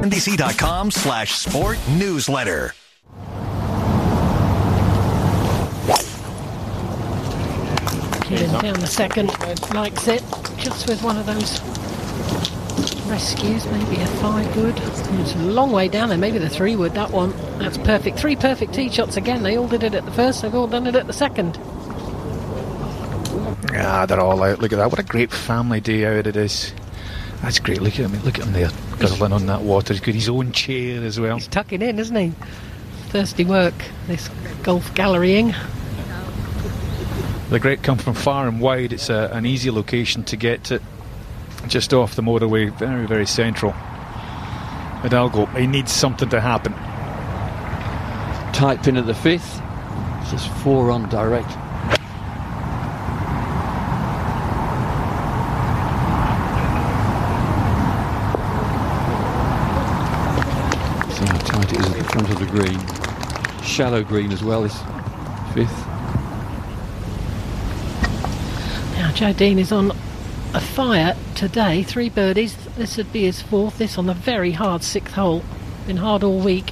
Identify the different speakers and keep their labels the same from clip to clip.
Speaker 1: NBC.com/sport newsletter.
Speaker 2: Killing down the second, likes it, just with one of those rescues, maybe a 5 wood. It's a long way down there, maybe the 3 wood, that one. That's perfect. 3 perfect tee shots again. They all did it at the first, they've all done it at the second.
Speaker 3: Yeah, they're all out. Look at that. What a great family day out it is. That's great. Look at him. Look at him there, guzzling on that water. He's got his own chair as well.
Speaker 2: He's tucking in, isn't he? Thirsty work, this golf gallerying.
Speaker 3: The great come from far and wide. It's an easy location to get to. Just off the motorway, very, very central. Hidalgo, he needs something to happen.
Speaker 4: Tight pin at the 5th. This is 4 on direct. See how tight it is at the front of the green. Shallow green as well, this 5th.
Speaker 2: Now Joe Dean is on a fire today, 3 birdies. This would be his 4th, this on the very hard 6th hole. Been hard all week.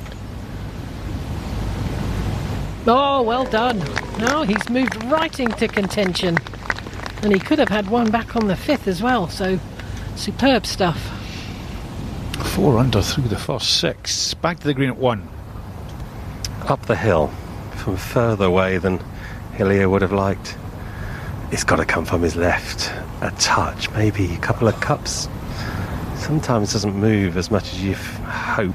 Speaker 2: Oh, well done. No, he's moved right into contention. And he could have had one back on the 5th as well, so superb stuff.
Speaker 3: 4 under through the first 6. Back to the green at 1.
Speaker 5: Up the hill from further away than Hillier would have liked. It's got to come from his left. A touch, maybe a couple of cups. Sometimes it doesn't move as much as you hope.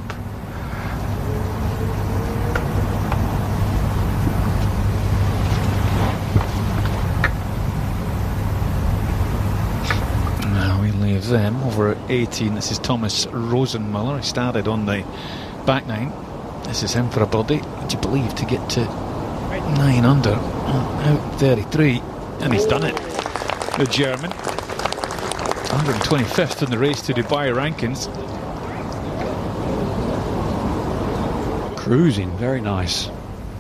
Speaker 3: Now we leave them over at 18. This is Thomas Rosenmüller. He started on the back 9. This is him for a birdie, would you believe, to get to 9 under. Out 33. And he's done it. The German, 125th in the race to Dubai rankings.
Speaker 4: Cruising, very nice.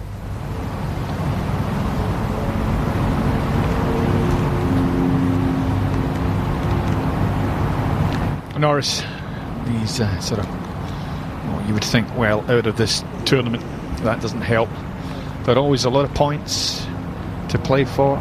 Speaker 3: Norris, he's sort of, well, you would think, well, out of this tournament, that doesn't help. But always a lot of points to play for.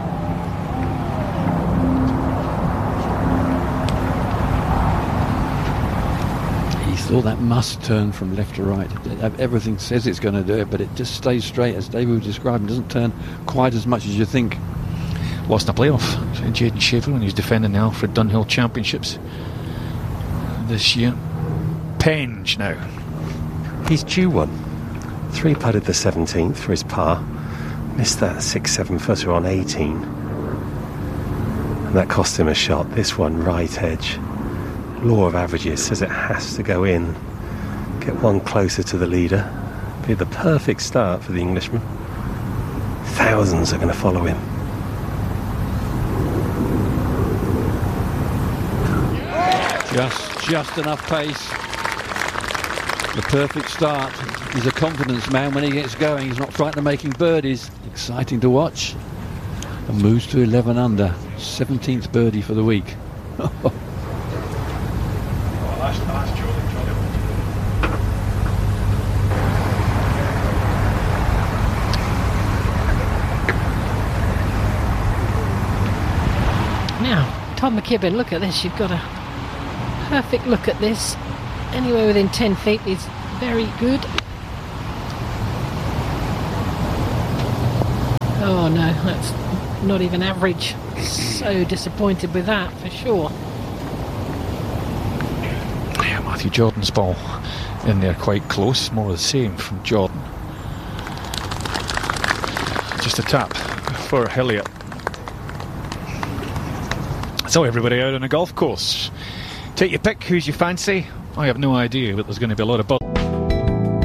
Speaker 4: Thought that must turn from left to right. Everything says it's going to do it, but it just stays straight, as David was describing. It doesn't turn quite as much as you think.
Speaker 3: Lost in a playoff. Jaden Schaefer, when he was defending the Alfred Dunhill Championships this year. Penge now.
Speaker 5: He's due one. 3 putted the 17th for his par. Missed that 6-7 footer on 18. And that cost him a shot. This one, right edge. Law of averages says it has to go in. Get one closer to the leader. Be the perfect start for the Englishman. Thousands are going to follow him.
Speaker 4: Just enough pace. The perfect start. He's a confidence man when he gets going. He's not frightened of making birdies. Exciting to watch. And moves to 11 under. 17th birdie for the week.
Speaker 2: Now, Tom McKibben, look at this. You've got a perfect look at this. Anywhere within 10 feet is very good. Oh no, that's not even average. So disappointed with that, for sure.
Speaker 3: Yeah, Matthew Jordan's ball in there quite close. More of the same from Jordan. Just a tap for Hillier. So everybody out on a golf course. Take your pick, who's you fancy? I have no idea, but there's going to be a lot of buzz.